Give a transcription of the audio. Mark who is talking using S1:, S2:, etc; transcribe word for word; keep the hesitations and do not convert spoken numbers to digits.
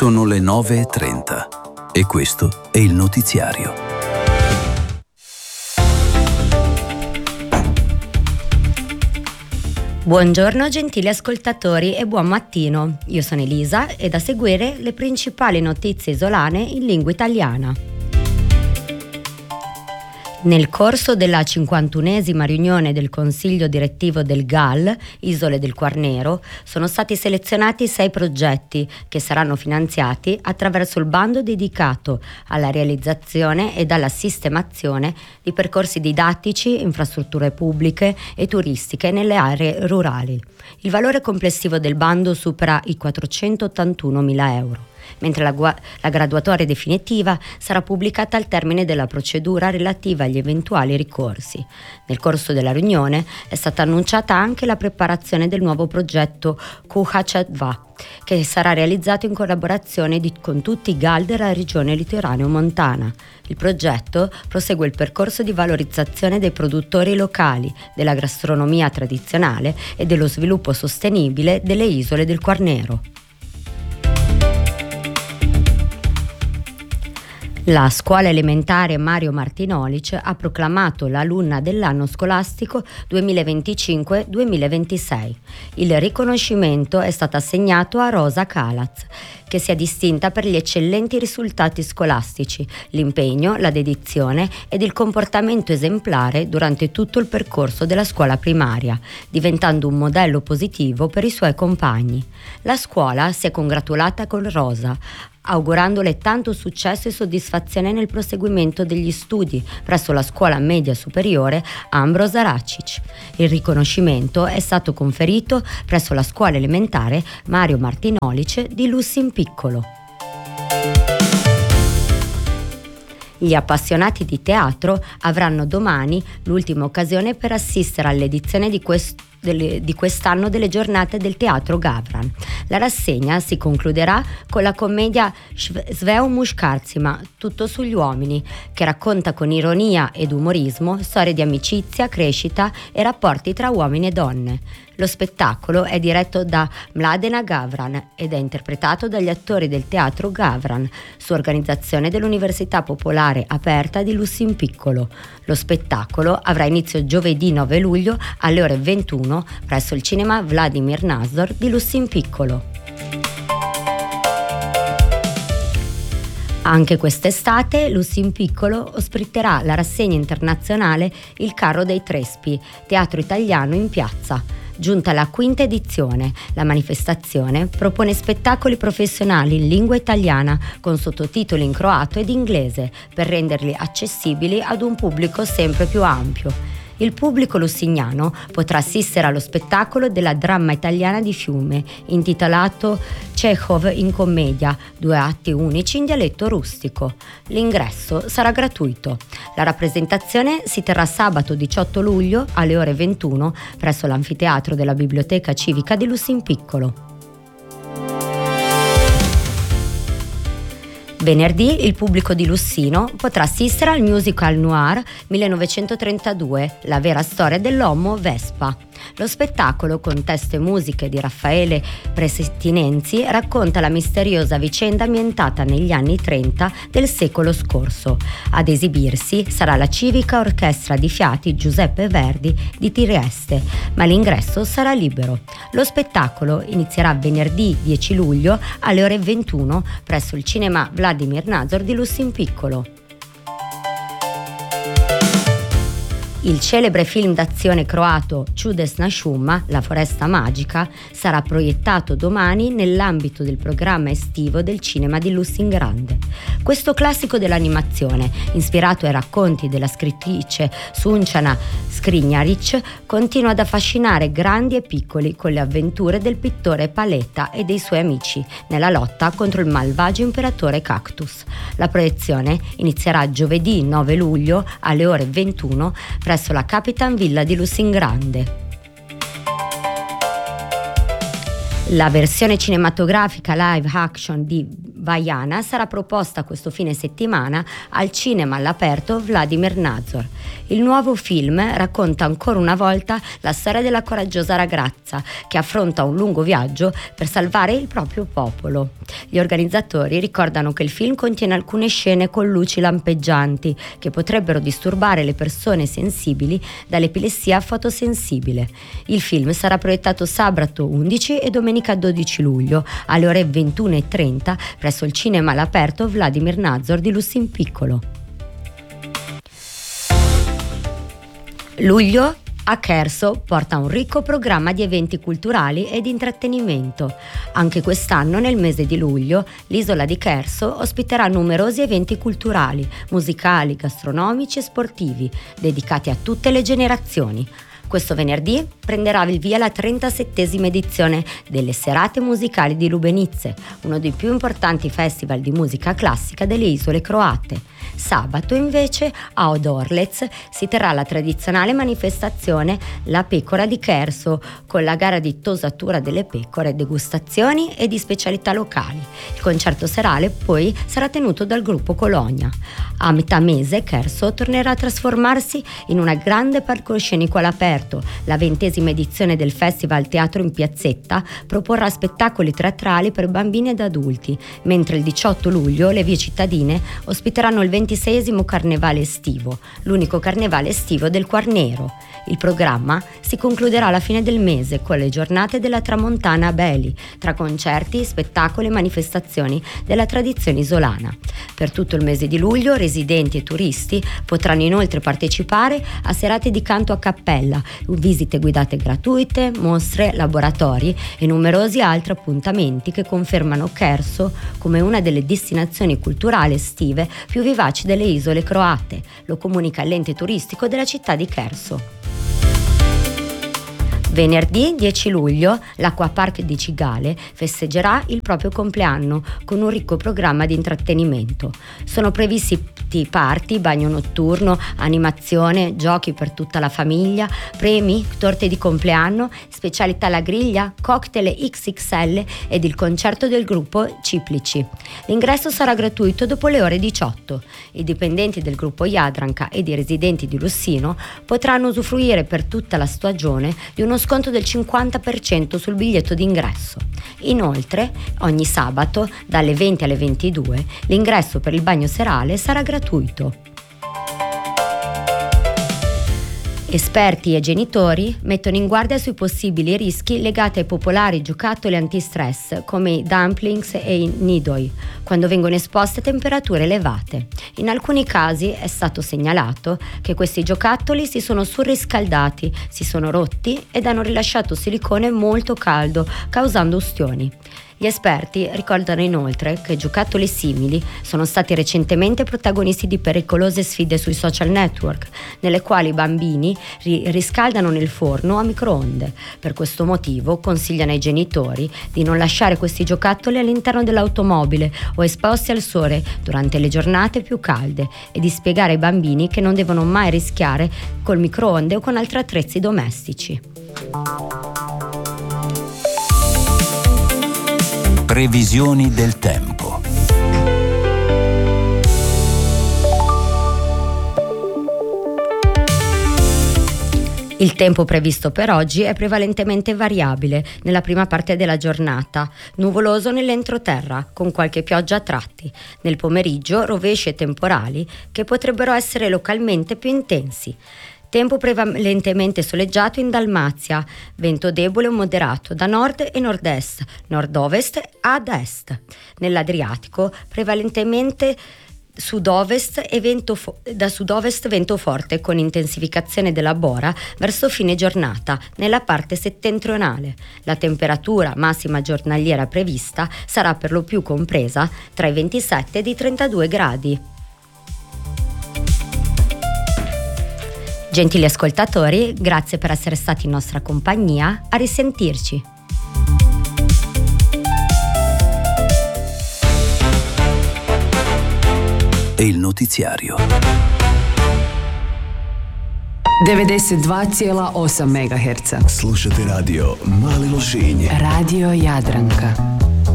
S1: Sono le nove e trenta e questo è il notiziario.
S2: Buongiorno gentili ascoltatori e buon mattino. Io sono Elisa e da seguire le principali notizie isolane in lingua italiana. Nel corso della cinquantunesima riunione del Consiglio direttivo del G A L, Isole del Quarnero, sono stati selezionati sei progetti che saranno finanziati attraverso il bando dedicato alla realizzazione ed alla sistemazione di percorsi didattici, infrastrutture pubbliche e turistiche nelle aree rurali. Il valore complessivo del bando supera i quattrocentottantunomila euro. Mentre la, gu- la graduatoria definitiva sarà pubblicata al termine della procedura relativa agli eventuali ricorsi. Nel corso della riunione è stata annunciata anche la preparazione del nuovo progetto Kuhacadva, che sarà realizzato in collaborazione di, con tutti i G A L della regione litoraneo-montana. Il progetto prosegue il percorso di valorizzazione dei produttori locali, della gastronomia tradizionale e dello sviluppo sostenibile delle isole del Quarnero. La scuola elementare Mario Martinolic ha proclamato l'alunna dell'anno scolastico duemilaventicinque duemilaventisei. Il riconoscimento è stato assegnato a Rosa Calaz, che si è distinta per gli eccellenti risultati scolastici, l'impegno, la dedizione ed il comportamento esemplare durante tutto il percorso della scuola primaria, diventando un modello positivo per i suoi compagni. La scuola si è congratulata con Rosa, augurandole tanto successo e soddisfazione nel proseguimento degli studi presso la scuola media superiore Ambros Aracic. Il riconoscimento è stato conferito presso la scuola elementare Mario Martinolic di Lussinpiccolo. Gli appassionati di teatro avranno domani l'ultima occasione per assistere all'edizione di questo di quest'anno delle giornate del Teatro Gavran. La rassegna si concluderà con la commedia Sveu Muškarcima, Tutto sugli uomini, che racconta con ironia ed umorismo storie di amicizia, crescita e rapporti tra uomini e donne. Lo spettacolo è diretto da Mladena Gavran ed è interpretato dagli attori del Teatro Gavran, su organizzazione dell'Università Popolare Aperta di Lussinpiccolo. Lo spettacolo avrà inizio giovedì nove luglio alle ore ventuno presso il cinema Vladimir Nazor di Lussinpiccolo. Anche quest'estate Lussinpiccolo ospiterà la rassegna internazionale Il Carro dei Trespi, teatro italiano in piazza. Giunta la quinta edizione, la manifestazione propone spettacoli professionali in lingua italiana con sottotitoli in croato ed inglese per renderli accessibili ad un pubblico sempre più ampio. Il pubblico lussignano potrà assistere allo spettacolo della dramma italiana di Fiume, intitolato Chekhov in commedia, due atti unici in dialetto rustico. L'ingresso sarà gratuito. La rappresentazione si terrà sabato diciotto luglio alle ore ventuno presso l'anfiteatro della Biblioteca Civica di Lussinpiccolo. Venerdì il pubblico di Lussino potrà assistere al musical noir millenovecentotrentadue, la vera storia dell'Homo Vespa. Lo spettacolo, con testo e musiche di Raffaele Presettinenzi, racconta la misteriosa vicenda ambientata negli anni trenta del secolo scorso. Ad esibirsi sarà la Civica Orchestra di Fiati Giuseppe Verdi di Trieste, ma l'ingresso sarà libero. Lo spettacolo inizierà venerdì dieci luglio alle ore ventuno presso il cinema Vladimir Nazor di Lussinpiccolo. Il celebre film d'azione croato Čudesna šuma, La foresta magica, sarà proiettato domani nell'ambito del programma estivo del cinema di Lussingrande. Questo classico dell'animazione, ispirato ai racconti della scrittrice Sunčana Skriňarić, continua ad affascinare grandi e piccoli con le avventure del pittore Paleta e dei suoi amici nella lotta contro il malvagio imperatore Cactus. La proiezione inizierà giovedì nove luglio alle ore ventuno presso la Capitan Villa di Lussingrande. La versione cinematografica live action di Vaiana sarà proposta questo fine settimana al cinema all'aperto Vladimir Nazor. Il nuovo film racconta ancora una volta la storia della coraggiosa ragazza che affronta un lungo viaggio per salvare il proprio popolo. Gli organizzatori ricordano che il film contiene alcune scene con luci lampeggianti che potrebbero disturbare le persone sensibili dall'epilessia fotosensibile. Il film sarà proiettato sabato undici e domenica dodici luglio alle ore ventuno e trenta presso il cinema all'aperto Vladimir Nazor di Lussin Piccolo. Luglio a Cherso porta un ricco programma di eventi culturali ed intrattenimento. Anche quest'anno, nel mese di luglio, l'isola di Cherso ospiterà numerosi eventi culturali, musicali, gastronomici e sportivi, dedicati a tutte le generazioni. Questo venerdì prenderà il via la trentasettesima edizione delle Serate Musicali di Lubenice, uno dei più importanti festival di musica classica delle isole croate. Sabato invece a Odorlec si terrà la tradizionale manifestazione La Pecora di Cherso, con la gara di tosatura delle pecore, degustazioni e di specialità locali. Il concerto serale poi sarà tenuto dal gruppo Colonia. A metà mese Cherso tornerà a trasformarsi in un grande palcoscenico all'aperto. La ventesima edizione del Festival Teatro in Piazzetta proporrà spettacoli teatrali per bambini ed adulti, mentre il diciotto luglio le vie cittadine ospiteranno il ventiseiesimo Carnevale estivo, l'unico carnevale estivo del Quarnero. Il programma si concluderà alla fine del mese con le giornate della Tramontana a Beli, tra concerti, spettacoli e manifestazioni della tradizione isolana. Per tutto il mese di luglio residenti e turisti potranno inoltre partecipare a serate di canto a cappella, visite guidate gratuite, mostre, laboratori e numerosi altri appuntamenti che confermano Cherso come una delle destinazioni culturali estive più vivaci delle isole croate. Lo comunica l'ente turistico della città di Cherso. Venerdì dieci luglio l'Acquapark di Cigale festeggerà il proprio compleanno con un ricco programma di intrattenimento. Sono previsti party, bagno notturno, animazione, giochi per tutta la famiglia, premi, torte di compleanno, specialità alla griglia, cocktail X X L ed il concerto del gruppo Ciplici. L'ingresso sarà gratuito dopo le ore diciotto. I dipendenti del gruppo Jadranka ed i residenti di Lussino potranno usufruire per tutta la stagione di uno sconto del cinquanta per cento sul biglietto d'ingresso. Inoltre, ogni sabato dalle venti alle ventidue l'ingresso per il bagno serale sarà gratuito. Esperti e genitori mettono in guardia sui possibili rischi legati ai popolari giocattoli antistress come i dumplings e i nidoi, quando vengono esposti a temperature elevate. In alcuni casi è stato segnalato che questi giocattoli si sono surriscaldati, si sono rotti ed hanno rilasciato silicone molto caldo, causando ustioni. Gli esperti ricordano inoltre che giocattoli simili sono stati recentemente protagonisti di pericolose sfide sui social network, nelle quali i bambini ri- riscaldano nel forno a microonde. Per questo motivo consigliano ai genitori di non lasciare questi giocattoli all'interno dell'automobile o esposti al sole durante le giornate più calde e di spiegare ai bambini che non devono mai rischiare col microonde o con altri attrezzi domestici.
S1: Previsioni del tempo.
S2: Il tempo previsto per oggi è prevalentemente variabile nella prima parte della giornata, nuvoloso nell'entroterra, con qualche pioggia a tratti. Nel pomeriggio rovesci e temporali che potrebbero essere localmente più intensi. Tempo prevalentemente soleggiato in Dalmazia, vento debole o moderato da nord e nord-est, nord-ovest ad est. Nell'Adriatico prevalentemente sud-ovest e vento fo- da sud-ovest vento forte con intensificazione della bora verso fine giornata nella parte settentrionale. La temperatura massima giornaliera prevista sarà per lo più compresa tra i ventisette ed i trentadue gradi. Gentili ascoltatori, grazie per essere stati in nostra compagnia, a risentirci.
S1: E il notiziario.
S3: devedeset dva zarez osam megaherca.
S4: Slušate radio Mali Lošinj.
S3: Radio Jadranka.